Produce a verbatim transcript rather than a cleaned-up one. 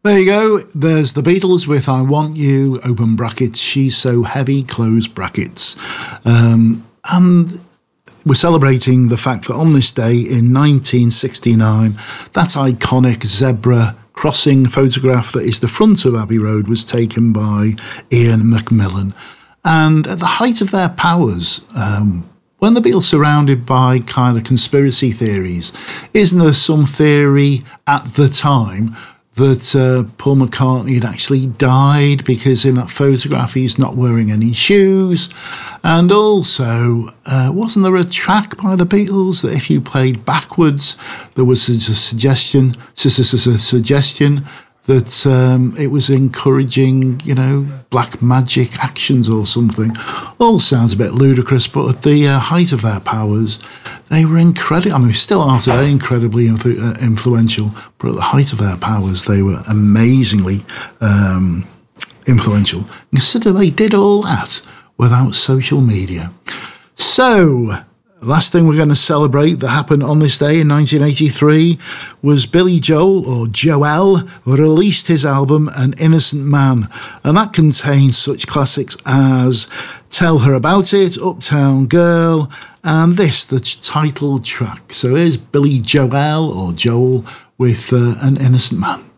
There you go. There's the Beatles with I Want You, open brackets, She's So Heavy, close brackets. Um, and we're celebrating the fact that on this day in nineteen sixty-nine, that iconic zebra crossing photograph that is the front of Abbey Road was taken by Ian McMillan. And at the height of their powers, um, when the Beatles surrounded by kind of conspiracy theories, isn't there some theory at the time that uh, Paul McCartney had actually died because in that photograph he's not wearing any shoes? And also, uh, wasn't there a track by the Beatles that if you played backwards, there was a suggestion, a suggestion that um, it was encouraging, you know, black magic actions or something? All sounds a bit ludicrous, but at the uh, height of their powers, they were incredible. I mean, they still are today incredibly influ- uh, influential, but at the height of their powers, they were amazingly um, influential. Consider they did all that without social media. So, last thing we're going to celebrate that happened on this day in nineteen eighty-three was Billy Joel, or Joel, released his album An Innocent Man, and that contains such classics as Tell Her About It, Uptown Girl, and this, the title track. So here's Billy Joel, or Joel, with uh, An Innocent Man.